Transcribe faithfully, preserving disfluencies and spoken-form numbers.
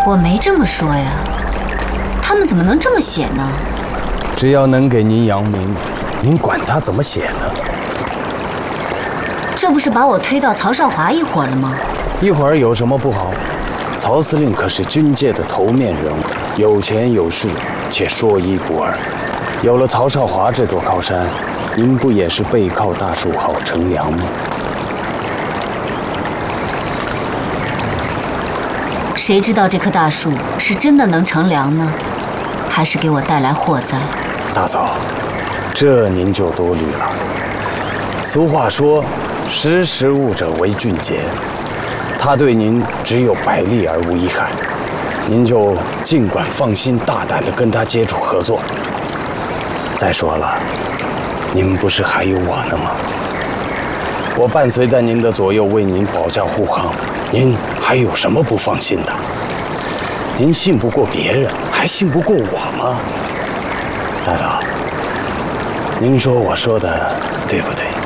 我没这么说呀，他们怎么能这么写呢？ 只要能给您扬名，您管他怎么写呢？ 这不是把我推到曹少华一伙了吗？ 一会儿有什么不好？曹司令可是军界的头面人物，有钱有势，且说一不二。有了曹少华这座靠山，您不也是背靠大树好乘凉吗？ 谁知道这棵大树是真的能乘凉呢，还是给我带来祸灾？ 大嫂，这您就多虑了。俗话说，识时务者为俊杰。他对您只有百利而无一害，您就尽管放心大胆地跟他接触合作。再说了，您不是还有我呢吗？我伴随在您的左右，为您保驾护航，您还有什么不放心的？您信不过别人，还信不过我吗？大嫂，您说我说的对不对？